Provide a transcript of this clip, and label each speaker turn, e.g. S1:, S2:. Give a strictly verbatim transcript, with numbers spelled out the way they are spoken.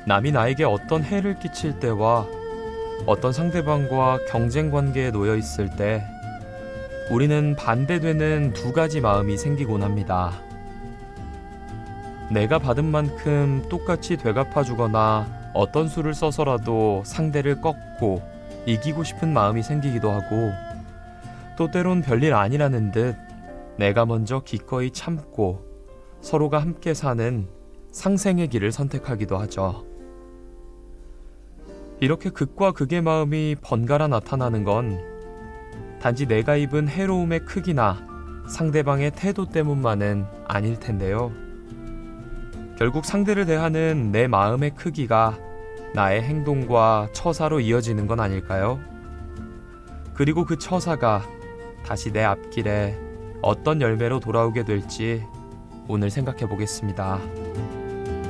S1: 남이 나에게 어떤 해를 끼칠 때와 어떤 상대방과 경쟁 관계에 놓여 있을 때 우리는 반대되는 두 가지 마음이 생기곤 합니다. 내가 받은 만큼 똑같이 되갚아주거나 어떤 수를 써서라도 상대를 꺾고 이기고 싶은 마음이 생기기도 하고, 또 때론 별일 아니라는 듯 내가 먼저 기꺼이 참고 서로가 함께 사는 상생의 길을 선택하기도 하죠. 이렇게 극과 극의 마음이 번갈아 나타나는 건 단지 내가 입은 해로움의 크기나 상대방의 태도 때문만은 아닐 텐데요. 결국 상대를 대하는 내 마음의 크기가 나의 행동과 처사로 이어지는 건 아닐까요? 그리고 그 처사가 다시 내 앞길에 어떤 열매로 돌아오게 될지 오늘 생각해 보겠습니다.